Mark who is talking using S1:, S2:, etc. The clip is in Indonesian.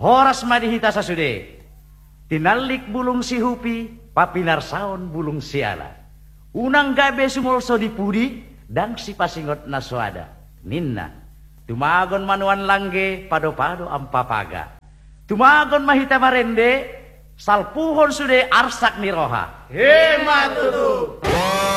S1: Horas madihita sasude. Tinalik bulung si hupi, papinar saon bulung siala. Unang gabe sumulso di pudi, dan si pasingot naswada. Ninna, tumagon manuan langge, pado-pado ampapaga. Tumagon mahita marende, salpuhon sude arsak niroha.
S2: Hematutu.